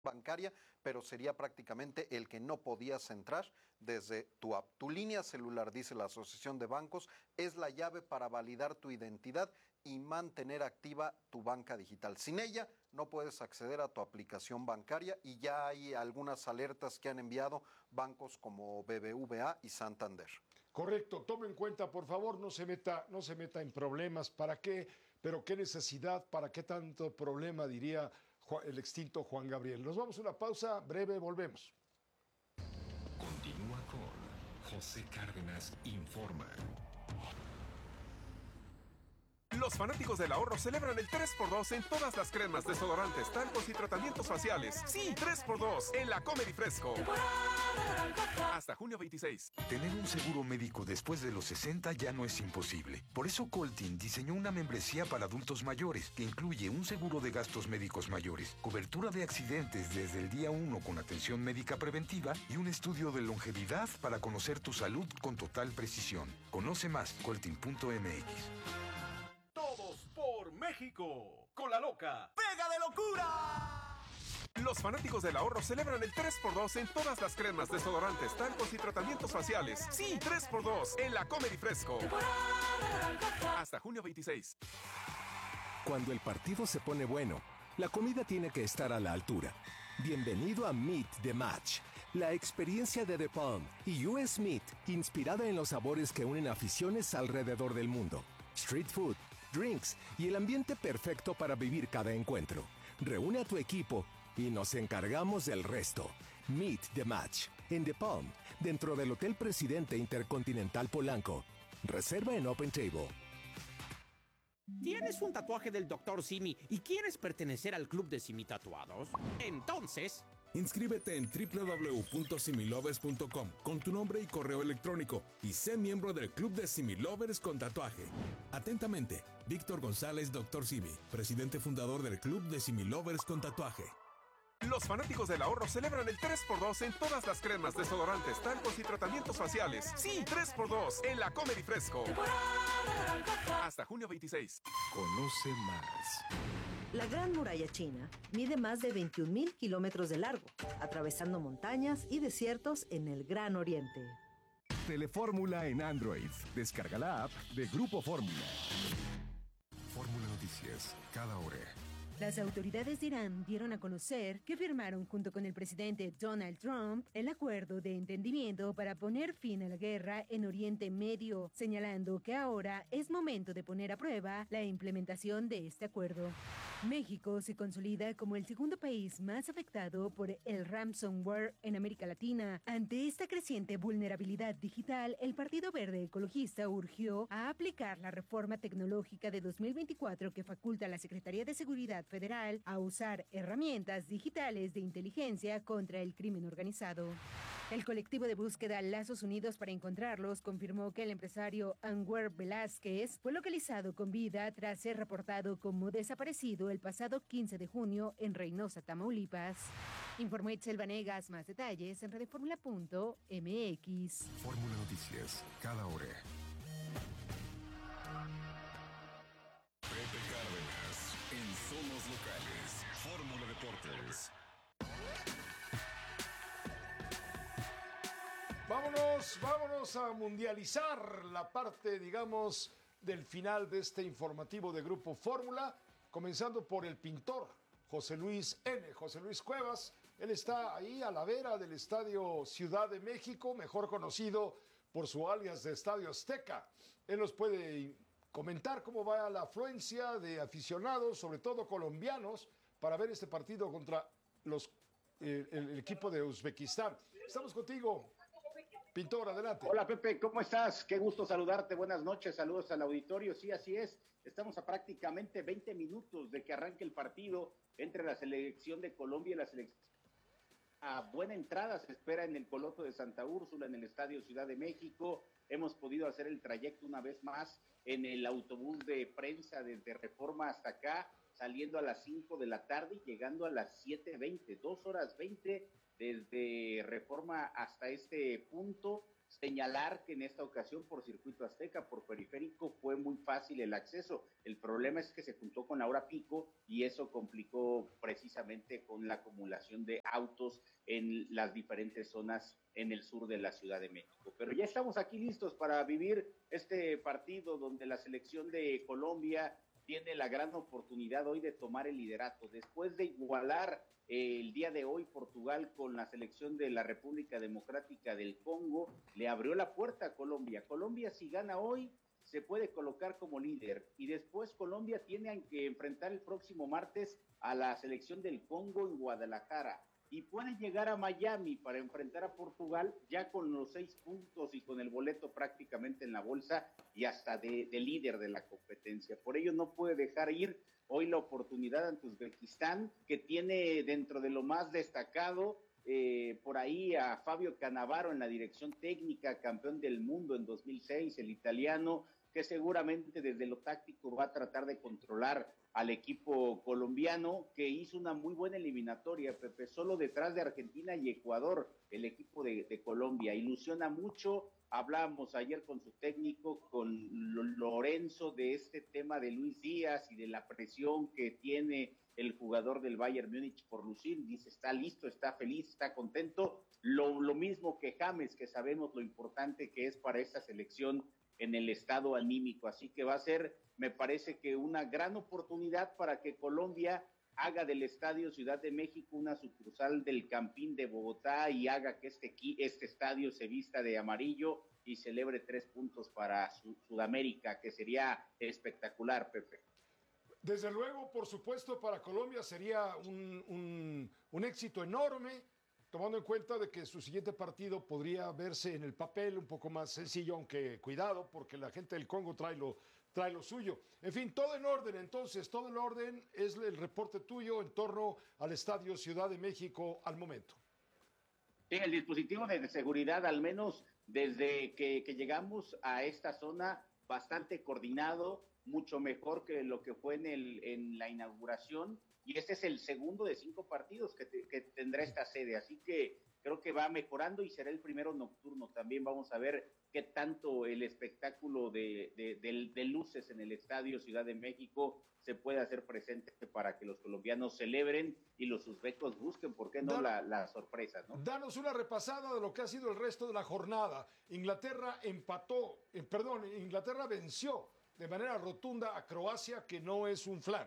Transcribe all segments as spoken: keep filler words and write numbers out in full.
bancaria, pero sería prácticamente el que no podías entrar desde tu app. Tu línea celular, dice la Asociación de Bancos, es la llave para validar tu identidad y mantener activa tu banca digital. Sin ella no puedes acceder a tu aplicación bancaria y ya hay algunas alertas que han enviado bancos como B B V A y Santander. Correcto, tome en cuenta, por favor, no se meta, no se meta en problemas. ¿Para qué? Pero qué necesidad, para qué tanto problema, diría el extinto Juan Gabriel. Nos vamos a una pausa breve, volvemos. Continúa con José Cárdenas Informa. Los fanáticos del ahorro celebran el tres por dos en todas las cremas, desodorantes, talcos y tratamientos faciales. Sí, tres por dos en la Comer y Fresco. Hasta junio veintiséis. Tener un seguro médico después de los sesenta ya no es imposible. Por eso Coltin diseñó una membresía para adultos mayores que incluye un seguro de gastos médicos mayores, cobertura de accidentes desde el día uno con atención médica preventiva y un estudio de longevidad para conocer tu salud con total precisión. Conoce más, coltin punto m x. Todos por México. Con la loca pega de locura. Los fanáticos del ahorro celebran el tres por dos en todas las cremas, desodorantes, talcos y tratamientos faciales. Sí, tres por dos en la Comer y Fresco. Hasta junio veintiséis. Cuando el partido se pone bueno, la comida tiene que estar a la altura. Bienvenido a Meet the Match, la experiencia de The Palm y U S Meat, inspirada en los sabores que unen aficiones alrededor del mundo. Street food, drinks y el ambiente perfecto para vivir cada encuentro. Reúne a tu equipo y nos encargamos del resto. Meet the Match en The Palm, dentro del Hotel Presidente Intercontinental Polanco. Reserva en Open Table. ¿Tienes un tatuaje del doctor Simi y quieres pertenecer al club de Simi Tatuados? Entonces, inscríbete en doble u doble u doble u punto similovers punto com con tu nombre y correo electrónico y sé miembro del club de Similovers con tatuaje. Atentamente, Víctor González, doctor Simi, presidente fundador del club de Similovers con tatuaje. Los fanáticos del ahorro celebran el tres por dos en todas las cremas, desodorantes, talcos y tratamientos faciales. Sí, tres por dos en la Comer y Fresco. Hasta junio veintiséis. Conoce más. La Gran Muralla China mide más de veintiún mil kilómetros de largo, atravesando montañas y desiertos en el Gran Oriente. Telefórmula en Android. Descarga la app de Grupo Fórmula. Fórmula Noticias, cada hora. Las autoridades de Irán dieron a conocer que firmaron junto con el presidente Donald Trump el acuerdo de entendimiento para poner fin a la guerra en Oriente Medio, señalando que ahora es momento de poner a prueba la implementación de este acuerdo. México se consolida como el segundo país más afectado por el ransomware en América Latina. Ante esta creciente vulnerabilidad digital, el Partido Verde Ecologista urgió a aplicar la reforma tecnológica de dos mil veinticuatro que faculta a la Secretaría de Seguridad Federal a usar herramientas digitales de inteligencia contra el crimen organizado. El colectivo de búsqueda Lazos Unidos para Encontrarlos confirmó que el empresario Anwer Velázquez fue localizado con vida tras ser reportado como desaparecido el pasado quince de junio en Reynosa, Tamaulipas. Informó Itzel Vanegas. Más detalles en redefórmula punto m x. Fórmula Noticias, cada hora. Pepe Cárdenas, en Somos Locales, Fórmula Deportes. Vámonos, vámonos a mundializar la parte, digamos, del final de este informativo de Grupo Fórmula, comenzando por el pintor José Luis N. José Luis Cuevas. Él está ahí a la vera del Estadio Ciudad de México, mejor conocido por su alias de Estadio Azteca. Él nos puede comentar cómo va la afluencia de aficionados, sobre todo colombianos, para ver este partido contra los, eh, el, el equipo de Uzbekistán. Estamos contigo, pintor, adelante. Hola Pepe, ¿cómo estás? Qué gusto saludarte, buenas noches, saludos al auditorio. Sí, así es, estamos a prácticamente veinte minutos de que arranque el partido entre la selección de Colombia y la selección. A buena entrada se espera en el Coloto de Santa Úrsula, en el Estadio Ciudad de México. Hemos podido hacer el trayecto una vez más en el autobús de prensa desde Reforma hasta acá. saliendo a las cinco de la tarde y llegando a las siete veinte, dos horas veinte desde Reforma hasta este punto. Señalar que en esta ocasión por Circuito Azteca, por Periférico, fue muy fácil el acceso. El problema es que se juntó con la hora pico y eso complicó precisamente con la acumulación de autos en las diferentes zonas en el sur de la Ciudad de México. Pero ya estamos aquí listos para vivir este partido donde la selección de Colombia tiene la gran oportunidad hoy de tomar el liderato. Después de igualar eh, el día de hoy Portugal con la selección de la República Democrática del Congo, le abrió la puerta a Colombia. Colombia, si gana hoy, se puede colocar como líder. Y después Colombia tiene que enfrentar el próximo martes a la selección del Congo en Guadalajara. Y puede llegar a Miami para enfrentar a Portugal ya con los seis puntos y con el boleto prácticamente en la bolsa y hasta de, de líder de la competencia. Por ello no puede dejar ir hoy la oportunidad ante Uzbekistán, que tiene dentro de lo más destacado eh, por ahí a Fabio Cannavaro en la dirección técnica, campeón del mundo en dos mil seis, el italiano, que seguramente desde lo táctico va a tratar de controlar al equipo colombiano, que hizo una muy buena eliminatoria, Pepe, solo detrás de Argentina y Ecuador, el equipo de, de Colombia. Ilusiona mucho. Hablábamos ayer con su técnico, con Lorenzo, de este tema de Luis Díaz y de la presión que tiene el jugador del Bayern Múnich por lucir. Dice, está listo, está feliz, está contento. Lo, lo mismo que James, que sabemos lo importante que es para esta selección en el estado anímico. Así que va a ser, me parece que una gran oportunidad para que Colombia haga del Estadio Ciudad de México una sucursal del Campín de Bogotá y haga que este, este estadio se vista de amarillo y celebre tres puntos para su, Sudamérica, que sería espectacular, Pepe. Desde luego, por supuesto, para Colombia sería un, un, un éxito enorme, tomando en cuenta de que su siguiente partido podría verse en el papel un poco más sencillo, aunque cuidado, porque la gente del Congo trae lo, trae lo suyo. En fin, todo en orden, entonces, todo en orden es el reporte tuyo en torno al Estadio Ciudad de México al momento. Sí, el dispositivo de seguridad, al menos desde que, que llegamos a esta zona, bastante coordinado, mucho mejor que lo que fue en, el, en la inauguración. Y este es el segundo de cinco partidos que, te, que tendrá esta sede, así que creo que va mejorando y será el primero nocturno. También vamos a ver qué tanto el espectáculo de, de, de, de luces en el Estadio Ciudad de México se puede hacer presente para que los colombianos celebren y los uzbecos busquen, ¿por qué no?, Dan, la, la sorpresa, ¿no? Danos una repasada de lo que ha sido el resto de la jornada. Inglaterra empató, eh, perdón, Inglaterra venció de manera rotunda a Croacia, que no es un flan.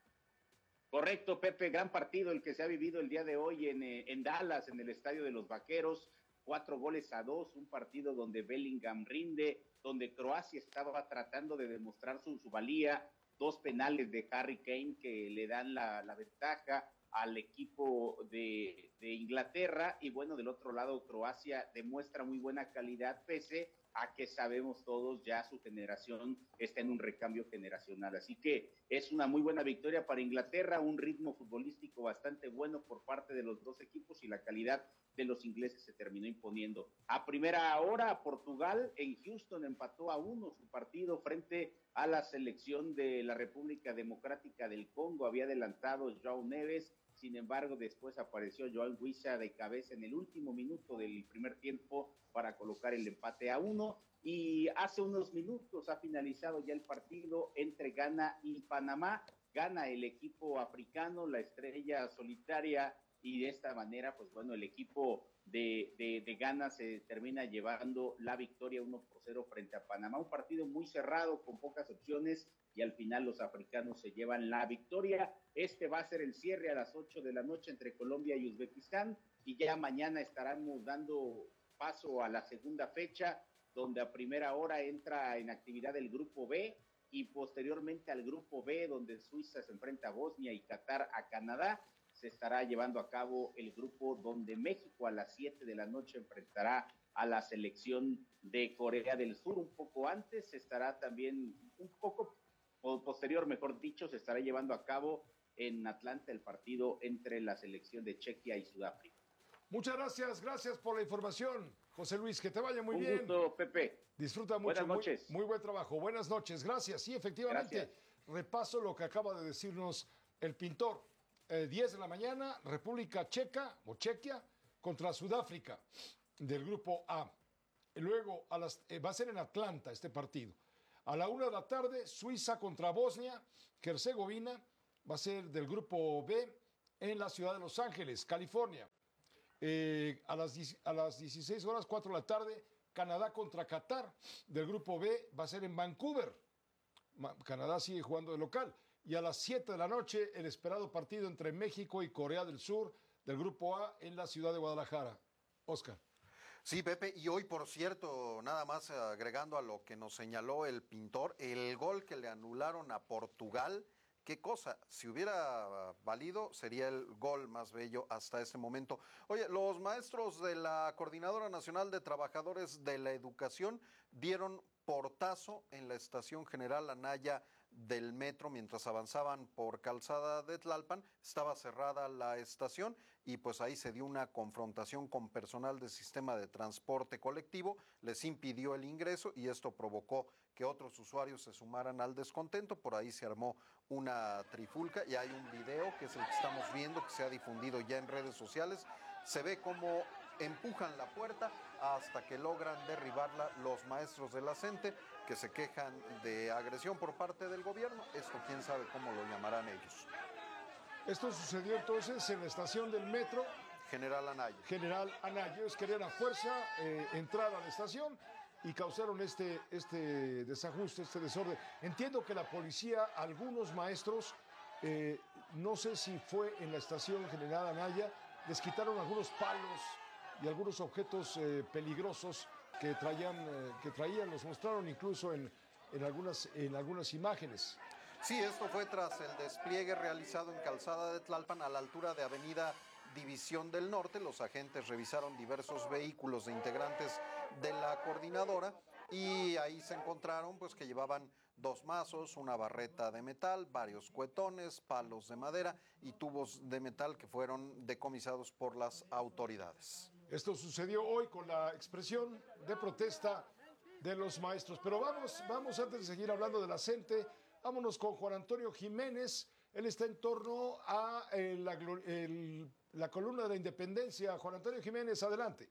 Correcto, Pepe, gran partido el que se ha vivido el día de hoy en, en Dallas, en el Estadio de los Vaqueros, cuatro goles a dos, un partido donde Bellingham rinde, donde Croacia estaba tratando de demostrar su, su valía, dos penales de Harry Kane que le dan la, la ventaja al equipo de, de Inglaterra, y bueno, del otro lado Croacia demuestra muy buena calidad, pese a que sabemos todos ya su generación está en un recambio generacional, así que es una muy buena victoria para Inglaterra, un ritmo futbolístico bastante bueno por parte de los dos equipos y la calidad de los ingleses se terminó imponiendo. A primera hora, Portugal en Houston empató a uno su partido frente a la selección de la República Democrática del Congo, había adelantado João Neves, sin embargo después apareció João Wissa de cabeza en el último minuto del primer tiempo para colocar el empate a uno, y hace unos minutos ha finalizado ya el partido entre Ghana y Panamá. Gana el equipo africano, la estrella solitaria, y de esta manera, pues bueno, el equipo de, de, de Ghana se termina llevando la victoria uno por cero frente a Panamá, un partido muy cerrado, con pocas opciones, y al final los africanos se llevan la victoria. Este va a ser el cierre a las ocho de la noche entre Colombia y Uzbekistán, y ya mañana estaremos dando paso a la segunda fecha, donde a primera hora entra en actividad el Grupo B, y posteriormente al Grupo B, donde Suiza se enfrenta a Bosnia y Qatar a Canadá. Se estará llevando a cabo el grupo donde México a las siete de la noche enfrentará a la selección de Corea del Sur. Un poco antes se estará también, un poco o posterior, mejor dicho, se estará llevando a cabo en Atlanta el partido entre la selección de Chequia y Sudáfrica. Muchas gracias, gracias por la información, José Luis, que te vaya muy Un bien. Un gusto, Pepe. Disfruta mucho. Buenas noches. Muy, muy buen trabajo. Buenas noches, gracias. Sí, efectivamente, gracias. Repaso lo que acaba de decirnos El Pintor, eh, diez de la mañana, República Checa o Chequia contra Sudáfrica del grupo A. Y luego a las, eh, va a ser en Atlanta este partido. A la una de la tarde, Suiza contra Bosnia, Herzegovina, va a ser del grupo B en la ciudad de Los Ángeles, California. Eh, a, las, a las dieciséis horas, cuatro de la tarde, Canadá contra Qatar del grupo B, va a ser en Vancouver. Canadá sigue jugando de local. Y a las siete de la noche, el esperado partido entre México y Corea del Sur del grupo A en la ciudad de Guadalajara. Oscar. Sí, Pepe, y hoy, por cierto, nada más agregando a lo que nos señaló el Pintor, el gol que le anularon a Portugal, qué cosa, si hubiera valido, sería el gol más bello hasta ese momento. Oye, los maestros de la Coordinadora Nacional de Trabajadores de la Educación dieron portazo en la Estación General Anaya del metro mientras avanzaban por Calzada de Tlalpan. Estaba cerrada la estación y pues ahí se dio una confrontación con personal del sistema de transporte colectivo, les impidió el ingreso y esto provocó que otros usuarios se sumaran al descontento. Por ahí se armó una trifulca y hay un video que es el que estamos viendo, que se ha difundido ya en redes sociales. Se ve cómo empujan la puerta hasta que logran derribarla los maestros de la CENTE, que se quejan de agresión por parte del gobierno. Esto quién sabe cómo lo llamarán ellos. Esto sucedió entonces en la estación del metro General Anaya. General Anaya. Ellos querían a fuerza eh, entrar a la estación y causaron este, este desajuste, este desorden. Entiendo que la policía, algunos maestros, eh, no sé si fue en la estación General Anaya, les quitaron algunos palos y algunos objetos eh, peligrosos que traían, eh, que traían, los mostraron incluso en, en, algunas, en algunas imágenes. Sí, esto fue tras el despliegue realizado en Calzada de Tlalpan a la altura de Avenida División del Norte. Los agentes revisaron diversos vehículos de integrantes de la coordinadora y ahí se encontraron pues que llevaban dos mazos, una barreta de metal, varios cuetones, palos de madera y tubos de metal que fueron decomisados por las autoridades. Esto sucedió hoy con la expresión de protesta de los maestros. Pero vamos, vamos antes de seguir hablando de la CENTE, vámonos con Juan Antonio Jiménez. Él está en torno a eh, la, el, la columna de la Independencia. Juan Antonio Jiménez, adelante.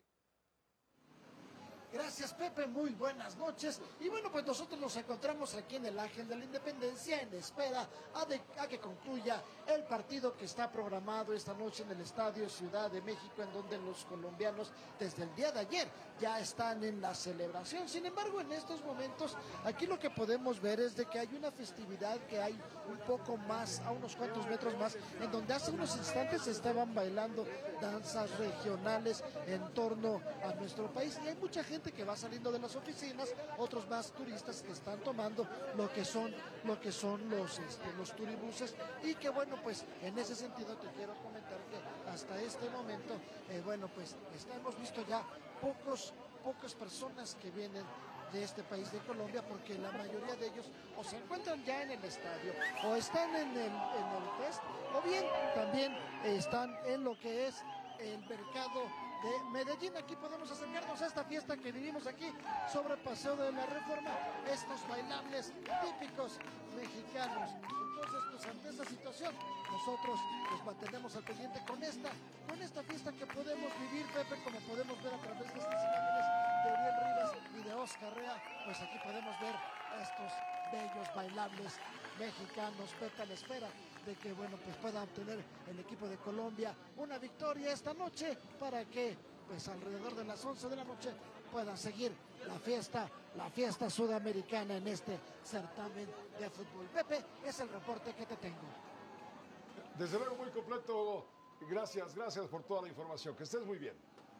Gracias, Pepe, muy buenas noches. Y bueno, pues nosotros nos encontramos aquí en el Ángel de la Independencia en espera a, de, a que concluya el partido que está programado esta noche en el Estadio Ciudad de México, en donde los colombianos desde el día de ayer ya están en la celebración. Sin embargo, en estos momentos, aquí lo que podemos ver es de que hay una festividad que hay un poco más, a unos cuantos metros más, en donde hace unos instantes se estaban bailando danzas regionales en torno a nuestro país. Y hay mucha gente que va saliendo de las oficinas, otros más turistas que están tomando lo que son, lo que son los, este, los turibuses, y que bueno, pues en ese sentido te quiero comentar que hasta este momento, eh, bueno, pues está, hemos visto ya pocos, pocas personas que vienen de este país de Colombia, porque la mayoría de ellos o se encuentran ya en el estadio, o están en el, en el fest, o bien también están en lo que es el mercado de Medellín. Aquí podemos acercarnos a esta fiesta que vivimos aquí sobre el Paseo de la Reforma, estos bailables típicos mexicanos. Entonces, pues ante esta situación, nosotros nos mantenemos al pendiente con esta, con esta fiesta que podemos vivir, Pepe, como podemos ver a través de estas imágenes de Uriel Rivas y de Oscar Rea. Pues aquí podemos ver a estos bellos bailables mexicanos, Pepe, a la espera de que, bueno, pues pueda obtener el equipo de Colombia una victoria esta noche para que, pues alrededor de las once de la noche puedan seguir la fiesta, la fiesta sudamericana en este certamen de fútbol. Pepe, es el reporte que te tengo. Desde luego muy completo. Gracias, gracias por toda la información. Que estés muy bien.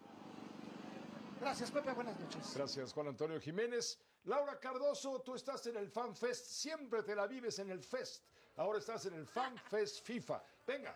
Gracias, Pepe, buenas noches. Gracias, Juan Antonio Jiménez. Laura Cardoso, tú estás en el Fan Fest, siempre te la vives en el Fest. Ahora estás en el Fan Fest FIFA. Venga.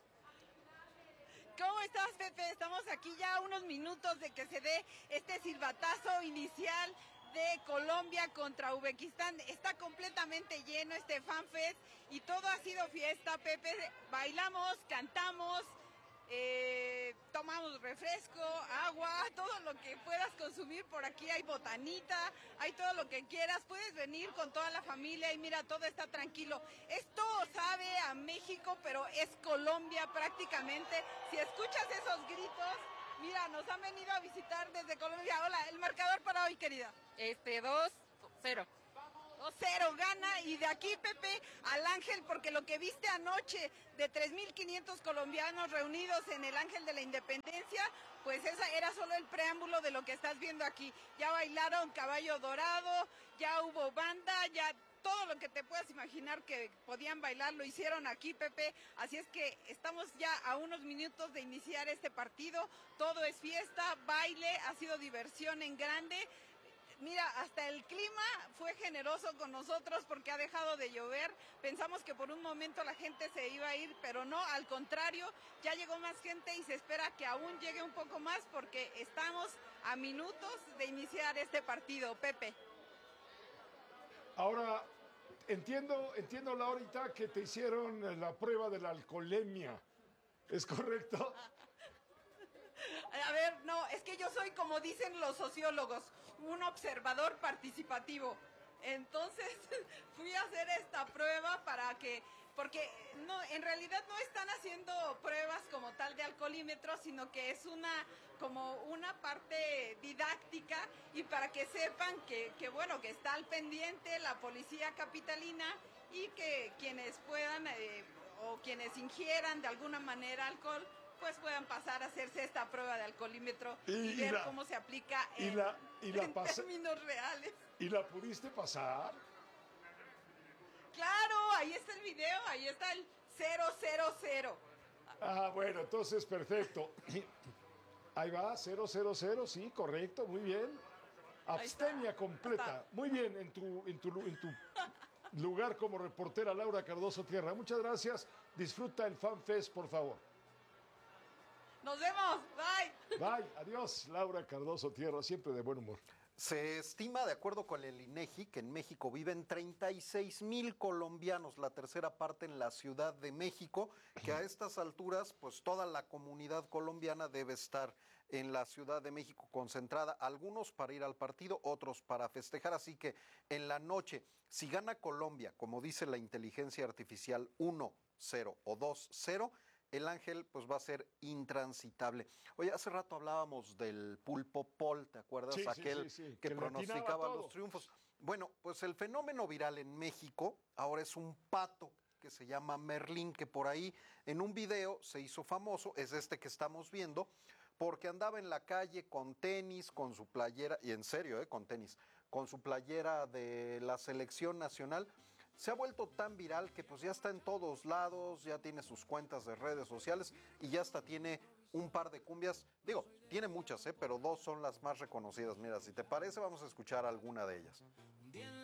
¿Cómo estás, Pepe? Estamos aquí ya a unos minutos de que se dé este silbatazo inicial de Colombia contra Uzbekistán. Está completamente lleno este Fan Fest y todo ha sido fiesta, Pepe. Bailamos, cantamos, eh, tomamos tenemos refresco, agua, todo lo que puedas consumir. Por aquí hay botanita, hay todo lo que quieras. Puedes venir con toda la familia y mira, todo está tranquilo. Esto sabe a México, pero es Colombia prácticamente. Si escuchas esos gritos, mira, nos han venido a visitar desde Colombia. Hola, el marcador para hoy, querida. Este, dos cero. dos cero gana, y de aquí, Pepe, al Ángel, porque lo que viste anoche de tres mil quinientos colombianos reunidos en el Ángel de la Independencia, pues esa era solo el preámbulo de lo que estás viendo aquí. Ya bailaron Caballo Dorado, ya hubo banda, ya todo lo que te puedas imaginar que podían bailar lo hicieron aquí, Pepe. Así es que estamos ya a unos minutos de iniciar este partido. Todo es fiesta, baile, ha sido diversión en grande. Mira, hasta el clima fue generoso con nosotros porque ha dejado de llover. Pensamos que por un momento la gente se iba a ir, pero no, al contrario, ya llegó más gente y se espera que aún llegue un poco más porque estamos a minutos de iniciar este partido, Pepe. Ahora, entiendo, entiendo, Laurita, que te hicieron la prueba de la alcoholemia. ¿Es correcto? A ver, no, es que yo soy, como dicen los sociólogos, un observador participativo. Entonces fui a hacer esta prueba para que, porque no, en realidad no están haciendo pruebas como tal de alcoholímetro, sino que es una como una parte didáctica y para que sepan que, que bueno, que está al pendiente la policía capitalina y que quienes puedan eh, o quienes ingieran de alguna manera alcohol, pues puedan pasar a hacerse esta prueba de alcoholímetro y, y ver la, cómo se aplica y en, la, y la en pasa, términos reales. ¿Y la pudiste pasar? Claro, ahí está el video, ahí está el cero cero cero. Ah, bueno, entonces perfecto. Ahí va, cero cero cero, sí, correcto, muy bien. Abstemia completa. Muy bien, en tu, en tu, en tu lugar como reportera, Laura Cardoso Tierra. Muchas gracias. Disfruta el Fan Fest, por favor. Nos vemos, bye. Bye, adiós, Laura Cardoso Tierra, siempre de buen humor. Se estima, de acuerdo con el INEGI, que en México viven treinta y seis mil colombianos, la tercera parte en la Ciudad de México, que a estas alturas, pues toda la comunidad colombiana debe estar en la Ciudad de México concentrada, algunos para ir al partido, otros para festejar, así que en la noche, si gana Colombia, como dice la inteligencia artificial, uno cero o dos cero, el Ángel pues va a ser intransitable. Oye, hace rato hablábamos del Pulpo Paul, ¿te acuerdas? Sí, Aquel sí, sí, sí. que, que pronosticaba los triunfos. Bueno, pues el fenómeno viral en México ahora es un pato que se llama Merlín, que por ahí en un video se hizo famoso, es este que estamos viendo, porque andaba en la calle con tenis, con su playera, y en serio, eh, con tenis, con su playera de la selección nacional. Se ha vuelto tan viral que pues ya está en todos lados, ya tiene sus cuentas de redes sociales y ya hasta tiene un par de cumbias. Digo, tiene muchas, ¿eh? Pero dos son las más reconocidas. Mira, si te parece, vamos a escuchar alguna de ellas.